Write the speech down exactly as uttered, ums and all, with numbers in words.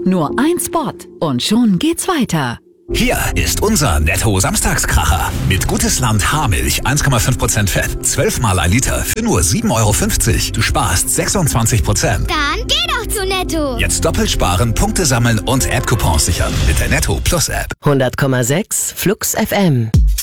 Nur ein Spot und schon geht's weiter. Hier ist unser Netto-Samstagskracher. Mit Gutes Land Haarmilch eins Komma fünf Prozent Fett. zwölf Mal ein Liter für nur sieben Euro fünfzig. Du sparst sechsundzwanzig Prozent. Dann geh doch zu Netto. Jetzt doppelt sparen, Punkte sammeln und App-Coupons sichern. Mit der Netto Plus App. hundert Komma sechs Flux F M.